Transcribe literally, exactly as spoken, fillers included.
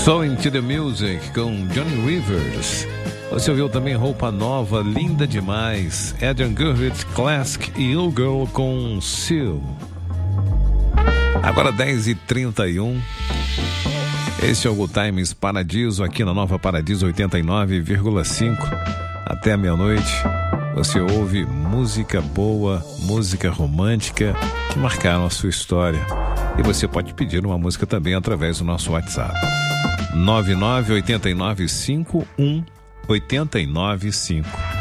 So Into the Music com Johnny Rivers. Você ouviu também Roupa Nova, Linda Demais, Adrian Gurwitz, Classic e You Girl com Seal. Agora dez e trinta e um. Esse é o Good Times Paradiso, aqui na Nova Paradiso oitenta e nove vírgula cinco. Até a meia-noite você ouve música boa, música romântica que marcaram a sua história. E você pode pedir uma música também através do nosso WhatsApp. nove nove oito nove cinco um oito nove cinco.